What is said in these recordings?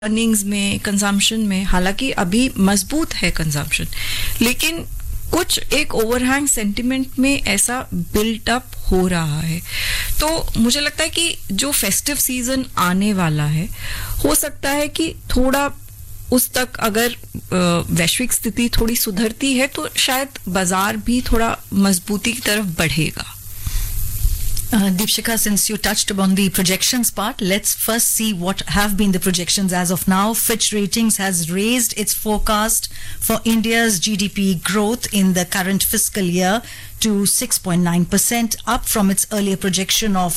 Earnings में, consumption में, हालांकि अभी मजबूत है कंजम्पशन, लेकिन कुछ एक ओवरहैंग सेंटिमेंट में ऐसा बिल्ट अप हो रहा है। तो मुझे लगता है कि जो फेस्टिव सीजन आने वाला है, हो सकता है कि थोड़ा उस तक अगर वैश्विक स्थिति थोड़ी सुधरती है तो शायद बाजार भी थोड़ा मजबूती की तरफ बढ़ेगा। Deepshika, since you touched upon the projections part, let's first see what have been the projections as of now. Fitch Ratings has raised its forecast for India's GDP growth in the current fiscal year to 6.9%, up from its earlier projection of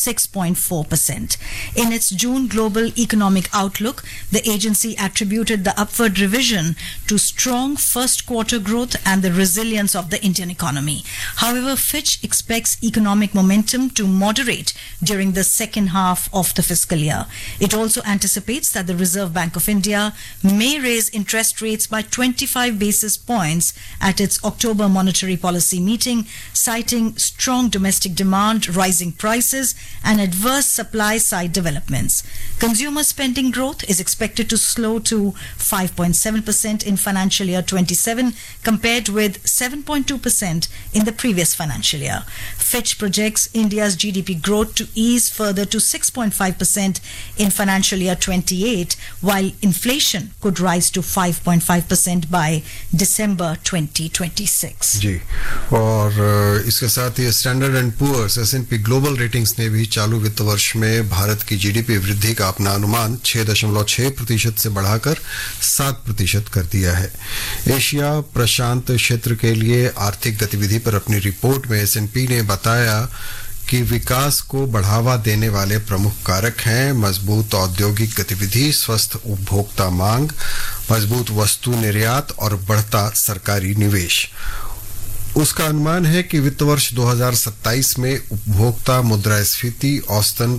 6.4%. In its June Global Economic Outlook, the agency attributed the upward revision to strong first quarter growth and the resilience of the Indian economy. However, Fitch expects economic momentum to moderate during the second half of the fiscal year. It also anticipates that the Reserve Bank of India may raise interest rates by 25 basis points at its October monetary policy meeting, citing strong domestic demand, rising prices, and adverse supply side developments. Consumer spending growth is expected to slow to 5.7% in financial year 27 compared with 7.2% in the previous financial year. Fitch projects India's GDP growth to ease further to 6.5% in financial year 28, while inflation could rise to 5.5% by December 2026. जी, और इसके साथ ही standard and Poor's S&P global ratings ने भी चालू वित्त वर्ष में भारत की जीडीपी वृद्धि का अपना अनुमान 6.6% से बढ़ाकर 7% कर दिया है। एशिया प्रशांत क्षेत्र के लिए आर्थिक गतिविधि पर अपनी रिपोर्ट में S&P ने बताया कि विकास को बढ़ावा देने वाले प्रमुख कारक हैं मजबूत औद्योगिक गतिविधि, स्वस्थ उपभोक्ता मांग, मजबूत वस्तु निर्यात और बढ़ता सरकारी निवेश। उसका अनुमान है कि वित्त वर्ष 2027 में उपभोक्ता मुद्रास्फीति औसतन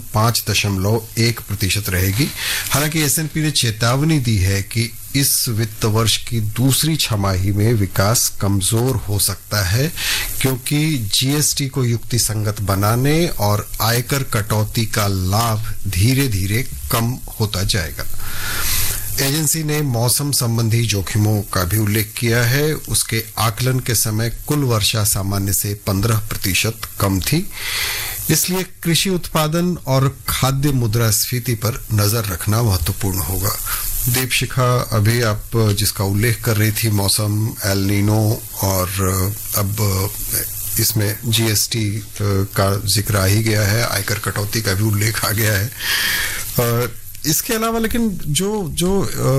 5.1% रहेगी। हालांकि S&P ने चेतावनी दी है कि इस वित्त वर्ष की दूसरी छमाही में विकास कमजोर हो सकता है क्योंकि जीएसटी को युक्तिसंगत बनाने और आयकर कटौती का लाभ धीरे धीरे कम होता जाएगा। एजेंसी ने मौसम संबंधी जोखिमों का भी उल्लेख किया है। उसके आकलन के समय कुल वर्षा सामान्य से 15% कम थी, इसलिए कृषि उत्पादन और खाद्य मुद्रास्फीति पर नजर रखना महत्वपूर्ण होगा। दीपशिखा, अभी आप जिसका उल्लेख कर रही थी मौसम, एल नीनो, और अब इसमें जीएसटी का जिक्र आ ही गया है, आयकर कटौती का भी उल्लेख आ गया है। इसके अलावा लेकिन जो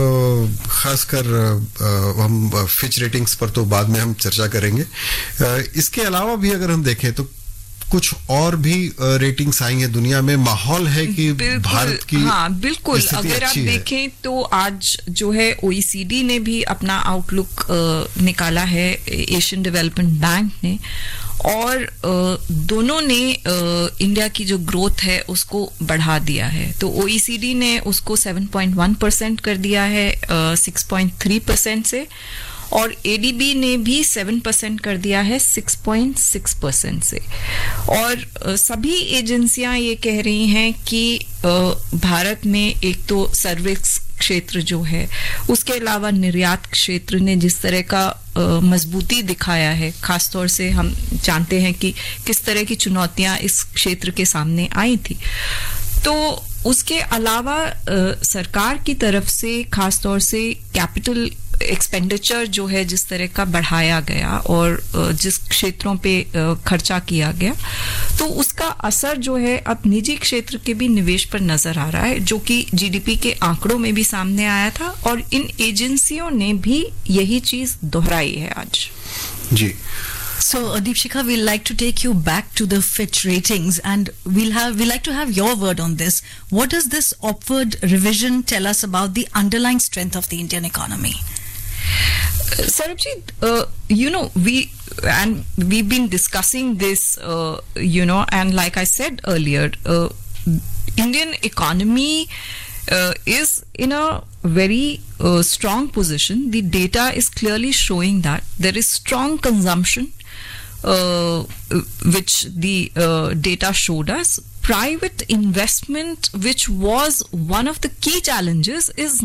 खासकर हम फिच रेटिंग्स पर तो बाद में हम चर्चा करेंगे, इसके अलावा भी अगर हम देखें तो कुछ और भी रेटिंग्स आई हैं दुनिया में। माहौल है कि भारत की बिल्कुल अगर आप देखें तो आज जो है OECD ने भी अपना आउटलुक निकाला है, एशियन डेवलपमेंट बैंक ने, और दोनों ने इंडिया की जो ग्रोथ है उसको बढ़ा दिया है। तो OECD ने उसको 7.1% कर दिया है 6.3% से, और ADB ने भी 7% कर दिया है 6.6% से। और सभी एजेंसियां ये कह रही हैं कि भारत में एक तो सर्विस क्षेत्र जो है, उसके अलावा निर्यात क्षेत्र ने जिस तरह का मजबूती दिखाया है, खासतौर से हम जानते हैं कि किस तरह की चुनौतियां इस क्षेत्र के सामने आई थी। तो उसके अलावा सरकार की तरफ से खासतौर से कैपिटल एक्सपेंडिचर जो है जिस तरह का बढ़ाया गया और जिस क्षेत्रों पे खर्चा किया गया, तो उसका असर जो है अब निजी क्षेत्र के भी निवेश पर नजर आ रहा है, जो कि जीडीपी के आंकड़ों में भी सामने आया था, और इन एजेंसियों ने भी यही चीज दोहराई है आज। जी। So, Deepshika, we'd like to take you back to the Fitch ratings, and we'd like to have your word on this. What does this upward revision tell us about the underlying strength of the Indian economy? Sarabjit, we've been discussing this, and like I said earlier, Indian economy is in a very strong position. The data is clearly showing that there is strong consumption, which the data showed us. Private investment, which was one of the key challenges, is